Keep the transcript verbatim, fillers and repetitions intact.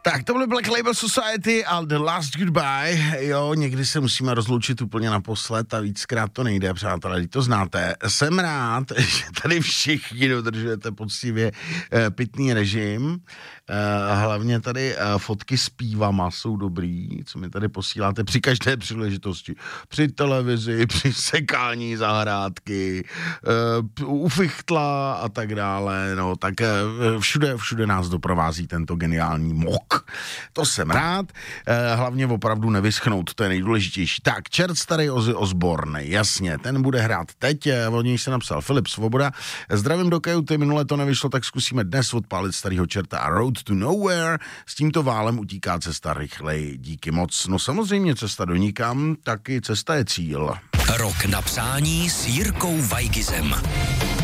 Tak to byly Black Label Society a The Last Goodbye. Jo, někdy se musíme rozloučit úplně naposled a víckrát to nejde, přátelé, když to znáte. Jsem rád, že tady všichni dodržujete poctivě eh, pitný režim. Eh, hlavně tady eh, fotky s pívama jsou dobrý, co mi tady posíláte při každé příležitosti. Při televizi, při sekání zahrádky, eh, u fichtla a tak dále. No, tak eh, všude, všude nás doprovází tento geniální mok. To jsem rád, eh, hlavně opravdu nevyschnout, to je nejdůležitější. Tak, čert starý Ozzy Osbourne, jasně, ten bude hrát teď, eh, od něj se napsal Filip Svoboda. Zdravím do kajuty, minule to nevyšlo, tak zkusíme dnes odpálit starýho čerta a Road to Nowhere. S tímto válem utíká cesta rychleji, díky moc. No samozřejmě cesta do nikam, taky cesta je cíl. Rok na přání s Jirkou Weigizem.